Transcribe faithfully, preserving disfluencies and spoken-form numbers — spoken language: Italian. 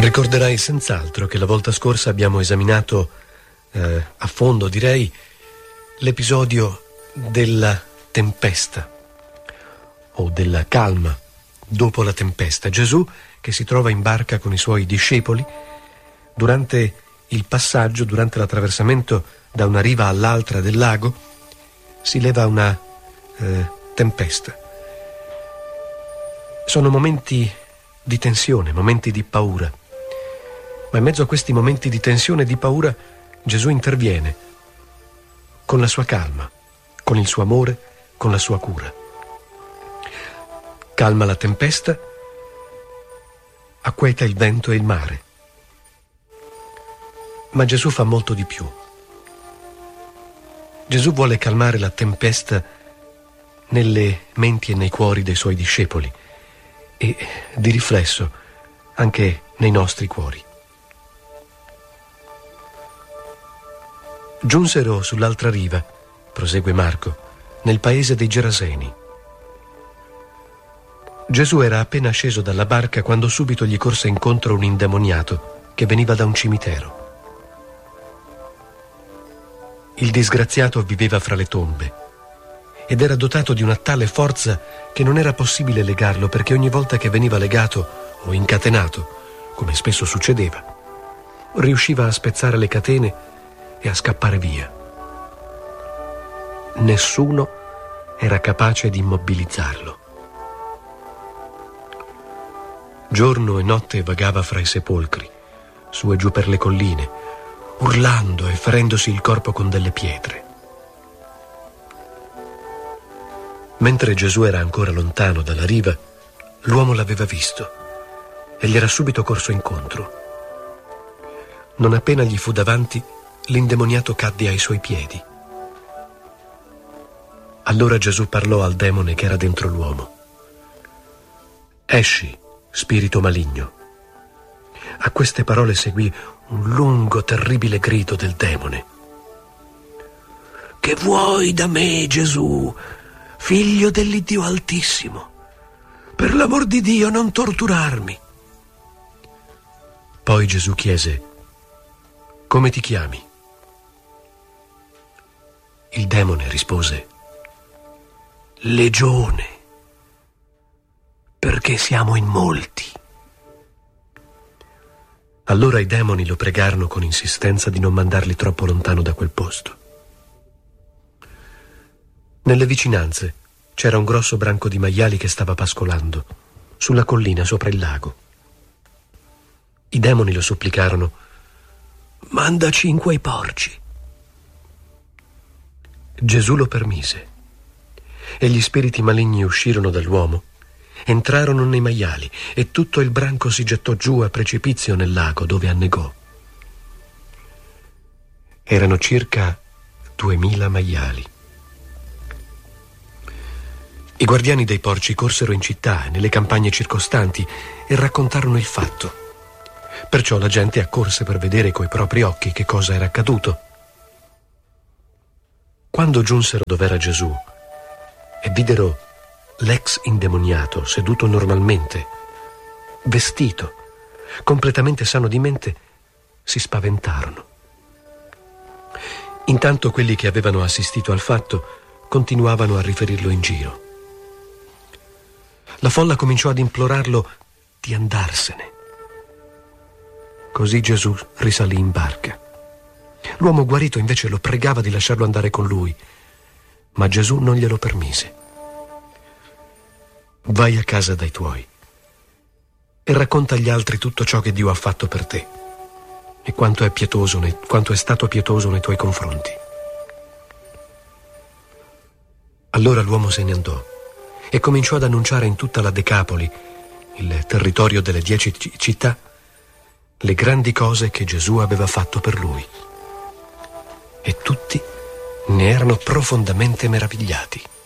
Ricorderai senz'altro che la volta scorsa abbiamo esaminato eh, a fondo, direi, l'episodio della tempesta o della calma dopo la tempesta. Gesù, che si trova in barca con i suoi discepoli, durante il passaggio, durante l'attraversamento da una riva all'altra del lago, si leva una eh, tempesta. Sono momenti di tensione, momenti di paura. Ma in mezzo a questi momenti di tensione e di paura, Gesù interviene con la sua calma, con il suo amore, con la sua cura. Calma la tempesta, acquieta il vento e il mare. Ma Gesù fa molto di più. Gesù vuole calmare la tempesta nelle menti e nei cuori dei suoi discepoli e, di riflesso, anche nei nostri cuori. Giunsero sull'altra riva, prosegue Marco, nel paese dei Geraseni. Gesù era appena sceso dalla barca quando subito gli corse incontro un indemoniato che veniva da un cimitero. Il disgraziato viveva fra le tombe ed era dotato di una tale forza che non era possibile legarlo, perché ogni volta che veniva legato o incatenato, come spesso succedeva, riusciva a spezzare le catene e a scappare via. Nessuno era capace di immobilizzarlo. Giorno e notte vagava fra i sepolcri, su e giù per le colline, urlando e ferendosi il corpo con delle pietre. Mentre Gesù era ancora lontano dalla riva, l'uomo l'aveva visto e gli era subito corso incontro. Non appena gli fu davanti, l'indemoniato cadde ai suoi piedi. Allora Gesù parlò al demone che era dentro l'uomo. Esci, spirito maligno. A queste parole seguì un lungo, terribile grido del demone. Che vuoi da me, Gesù, figlio dell'Iddio Altissimo? Per l'amor di Dio, non torturarmi. Poi Gesù chiese: come ti chiami? Il demone rispose: Legione, perché siamo in molti. Allora i demoni lo pregarono con insistenza di non mandarli troppo lontano da quel posto. Nelle vicinanze c'era un grosso branco di maiali che stava pascolando sulla collina sopra il lago. I demoni lo supplicarono: mandaci in quei porci. Gesù lo permise e gli spiriti maligni uscirono dall'uomo, entrarono nei maiali e tutto il branco si gettò giù a precipizio nel lago, dove annegò. Erano circa duemila maiali. I guardiani dei porci corsero in città e nelle campagne circostanti e raccontarono il fatto. Perciò la gente accorse per vedere coi propri occhi che cosa era accaduto. Quando giunsero dov'era Gesù e videro l'ex indemoniato seduto normalmente, vestito, completamente sano di mente, si spaventarono. Intanto quelli che avevano assistito al fatto continuavano a riferirlo in giro. La folla cominciò ad implorarlo di andarsene. Così Gesù risalì in barca. L'uomo guarito invece lo pregava di lasciarlo andare con lui, ma Gesù non glielo permise. Vai a casa dai tuoi e racconta agli altri tutto ciò che Dio ha fatto per te e quanto è pietoso, quanto è stato pietoso nei tuoi confronti. Allora l'uomo se ne andò e cominciò ad annunciare in tutta la Decapoli, il territorio delle dieci città, le grandi cose che Gesù aveva fatto per lui. E tutti ne erano profondamente meravigliati.